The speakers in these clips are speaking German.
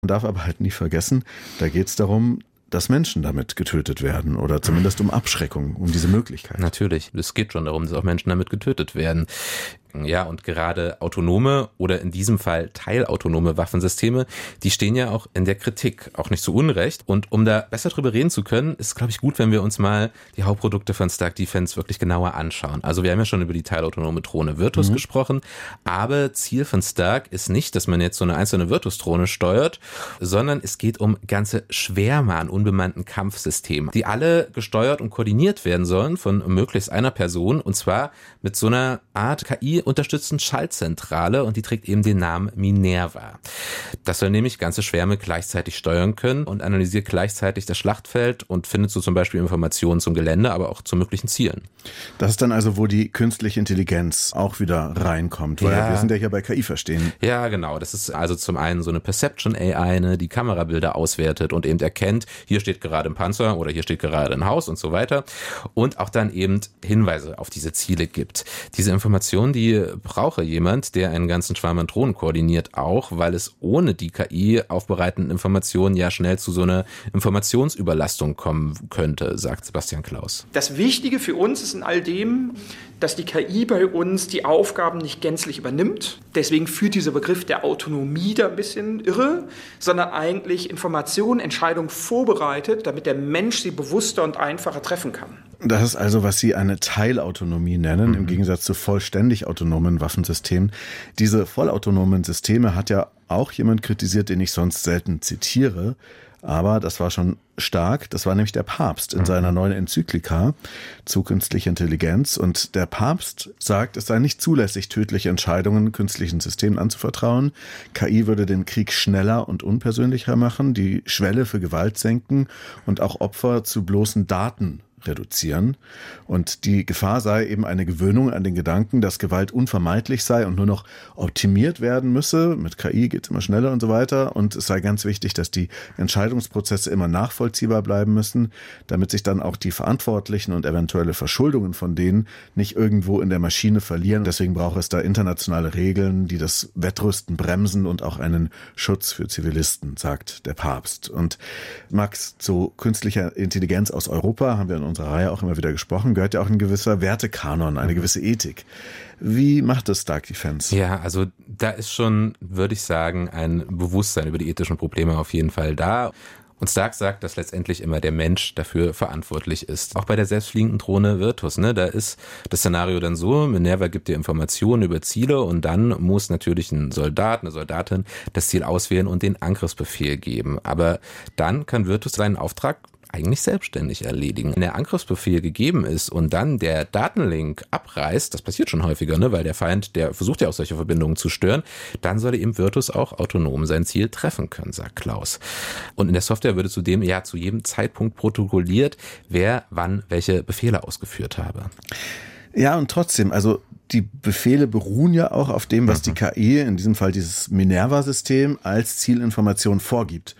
Man darf aber halt nie vergessen, da geht es darum, dass Menschen damit getötet werden oder zumindest um Abschreckung, um diese Möglichkeit. Natürlich, es geht schon darum, dass auch Menschen damit getötet werden. Ja, und gerade autonome oder in diesem Fall teilautonome Waffensysteme, die stehen ja auch in der Kritik, auch nicht zu Unrecht. Und um da besser drüber reden zu können, ist es, glaube ich, gut, wenn wir uns mal die Hauptprodukte von Stark Defense wirklich genauer anschauen. Also wir haben ja schon über die teilautonome Drohne Virtus gesprochen, aber Ziel von Stark ist nicht, dass man jetzt so eine einzelne Virtus-Drohne steuert, sondern es geht um ganze Schwärme an unbemannten Kampfsystemen, die alle gesteuert und koordiniert werden sollen von möglichst einer Person, und zwar mit so einer Art KI-unterstützten Schaltzentrale, und die trägt eben den Namen Minerva. Das soll nämlich ganze Schwärme gleichzeitig steuern können und analysiert gleichzeitig das Schlachtfeld und findet so zum Beispiel Informationen zum Gelände, aber auch zu möglichen Zielen. Das ist dann also, wo die künstliche Intelligenz auch wieder reinkommt, weil wir sind ja hier bei KI verstehen. Ja, genau. Das ist also zum einen so eine Perception AI, ne, die Kamerabilder auswertet und eben erkennt, hier steht gerade ein Panzer oder hier steht gerade ein Haus und so weiter, und auch dann eben Hinweise auf diese Ziele gibt. Diese Informationen, die brauche jemand, der einen ganzen Schwarm an Drohnen koordiniert, auch, weil es ohne die KI aufbereitenden Informationen ja schnell zu so einer Informationsüberlastung kommen könnte, sagt Sebastian Klaus. Das Wichtige für uns ist in all dem, dass die KI bei uns die Aufgaben nicht gänzlich übernimmt. Deswegen führt dieser Begriff der Autonomie da ein bisschen irre, sondern eigentlich Informationen, Entscheidungen vorbereitet, damit der Mensch sie bewusster und einfacher treffen kann. Das ist also, was Sie eine Teilautonomie nennen, im Gegensatz zu vollständig autonomen Waffensystemen. Diese vollautonomen Systeme hat ja auch jemand kritisiert, den ich sonst selten zitiere. Aber das war schon stark. Das war nämlich der Papst in seiner neuen Enzyklika zu künstlicher Intelligenz. Und der Papst sagt, es sei nicht zulässig, tödliche Entscheidungen künstlichen Systemen anzuvertrauen. KI würde den Krieg schneller und unpersönlicher machen, die Schwelle für Gewalt senken und auch Opfer zu bloßen Daten reduzieren. Und die Gefahr sei eben eine Gewöhnung an den Gedanken, dass Gewalt unvermeidlich sei und nur noch optimiert werden müsse. Mit KI geht es immer schneller und so weiter. Und es sei ganz wichtig, dass die Entscheidungsprozesse immer nachvollziehbar bleiben müssen, damit sich dann auch die Verantwortlichen und eventuelle Verschuldungen von denen nicht irgendwo in der Maschine verlieren. Deswegen braucht es da internationale Regeln, die das Wettrüsten bremsen und auch einen Schutz für Zivilisten, sagt der Papst. Und Max, zu künstlicher Intelligenz aus Europa haben wir in unserer Reihe auch immer wieder gesprochen, gehört ja auch ein gewisser Wertekanon, eine gewisse Ethik. Wie macht das Stark Defense? Ja, also da ist schon, würde ich sagen, ein Bewusstsein über die ethischen Probleme auf jeden Fall da. Und Stark sagt, dass letztendlich immer der Mensch dafür verantwortlich ist. Auch bei der selbstfliegenden Drohne Virtus, ne, da ist das Szenario dann so, Minerva gibt dir Informationen über Ziele und dann muss natürlich ein Soldat, eine Soldatin das Ziel auswählen und den Angriffsbefehl geben. Aber dann kann Virtus seinen Auftrag eigentlich selbstständig erledigen. Wenn der Angriffsbefehl gegeben ist und dann der Datenlink abreißt, das passiert schon häufiger, ne, weil der Feind, der versucht ja auch solche Verbindungen zu stören, dann soll eben Virtus auch autonom sein Ziel treffen können, sagt Klaus. Und in der Software würde zudem ja zu jedem Zeitpunkt protokolliert, wer wann welche Befehle ausgeführt habe. Ja, und trotzdem, also die Befehle beruhen ja auch auf dem, was die KI, in diesem Fall dieses Minerva-System, als Zielinformation vorgibt.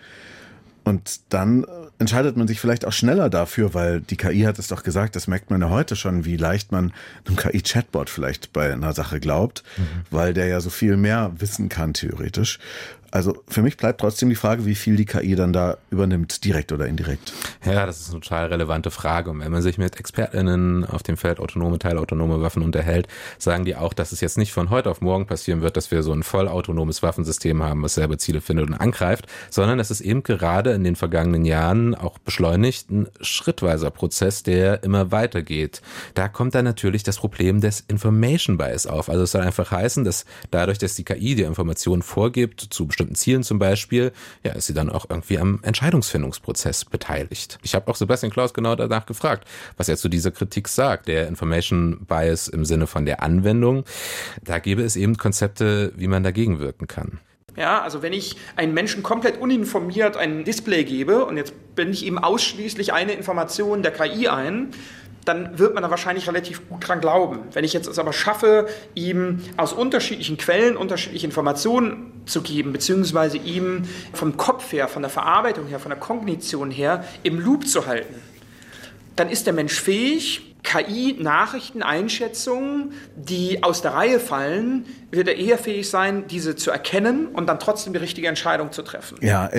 Und dann entscheidet man sich vielleicht auch schneller dafür, weil die KI hat es doch gesagt, das merkt man ja heute schon, wie leicht man einem KI-Chatbot vielleicht bei einer Sache glaubt, weil der ja so viel mehr wissen kann, theoretisch. Also für mich bleibt trotzdem die Frage, wie viel die KI dann da übernimmt, direkt oder indirekt. Ja, das ist eine total relevante Frage. Und wenn man sich mit ExpertInnen auf dem Feld autonome, teilautonome Waffen unterhält, sagen die auch, dass es jetzt nicht von heute auf morgen passieren wird, dass wir so ein vollautonomes Waffensystem haben, was selber Ziele findet und angreift, sondern es ist eben gerade in den vergangenen Jahren auch beschleunigt ein schrittweiser Prozess, der immer weitergeht. Da kommt dann natürlich das Problem des Information Bias auf. Also es soll einfach heißen, dass dadurch, dass die KI die Informationen vorgibt, zu bestimmten Zielen zum Beispiel, ja, ist sie dann auch irgendwie am Entscheidungsfindungsprozess beteiligt. Ich habe auch Sebastian Klaus genau danach gefragt, was er zu dieser Kritik sagt, der Information Bias im Sinne von der Anwendung. Da gäbe es eben Konzepte, wie man dagegen wirken kann. Ja, also wenn ich einen Menschen komplett uninformiert ein Display gebe und jetzt blende ich ihm ausschließlich eine Information der KI ein, dann wird man da wahrscheinlich relativ gut dran glauben. Wenn ich jetzt es aber schaffe, ihm aus unterschiedlichen Quellen unterschiedliche Informationen zu geben, beziehungsweise ihm vom Kopf her, von der Verarbeitung her, von der Kognition her im Loop zu halten, dann ist der Mensch fähig, KI-Nachrichten, Einschätzungen, die aus der Reihe fallen, wird er eher fähig sein, diese zu erkennen und dann trotzdem die richtige Entscheidung zu treffen. Ja,